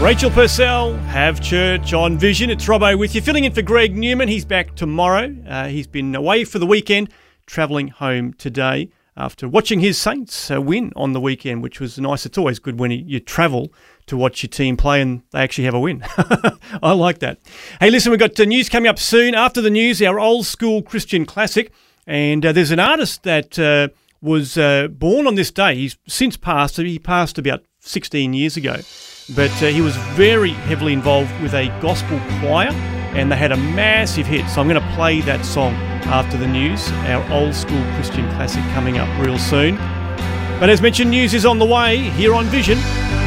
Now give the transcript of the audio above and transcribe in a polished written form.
Rachel Purcell, Have Church on Vision. It's Robbo with you, filling in for Greg Newman. He's back tomorrow. He's been away for the weekend, travelling home today after watching his Saints win on the weekend, which was nice. It's always good when you travel to watch your team play and they actually have a win. I like that. Hey, listen, we've got news coming up soon. After the news, our old school Christian classic. And there's an artist that was born on this day. He's since passed. He passed about 16 years ago. But he was very heavily involved with a gospel choir, and they had a massive hit. So I'm going to play that song after the news, our old school Christian classic coming up real soon. But as mentioned, news is on the way here on Vision.